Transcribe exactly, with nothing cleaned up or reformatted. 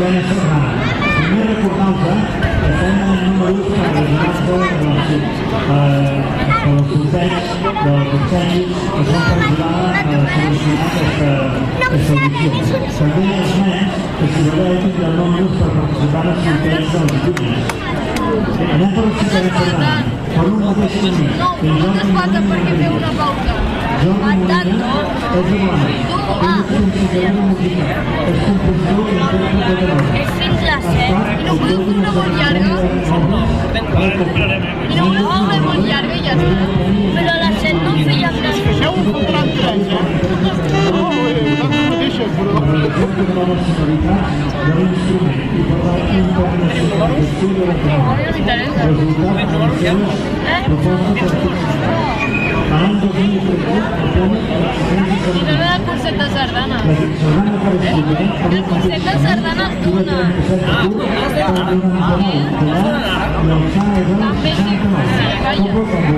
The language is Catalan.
Sardana Sardana. Primer recordar-vos que estem en números per resonar el sorteig dels obsequis que són per ajudar a solucionar aquesta edició. També els nens que si voleu tindran números per participar en el sorteig de les equipes. Anem per la Sardana Sardana, per un mateix camí. No, no es falta perquè feu una pausa. Jordi Molina és humà, és considerada musical, és compositor i intèrpret de l'hora. És fins la set i no podeu fer una molt llarga? I no podeu fer una molt llarga i ja està. Però a la set no fèiem res. Això ho fotrà en tres, eh? No, nosaltres mateixes, però... La realitat de la nacionalitat de l'instrument i per la internacionalització de la trama. Resultat de les seves propostes artístiques. L'any dos mil tretze, el Premi a l'Excel·lència I no ve del concert de sardana. La sardana per estudiant per El concert de sardana es dona. per noranta-nou, i el Sala de També sí, seixanta-nou. calla.